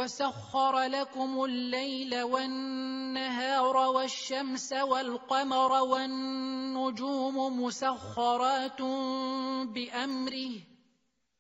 وسخر لكم الليل والنهار والشمس والقمر والنجوم مسخرات بأمره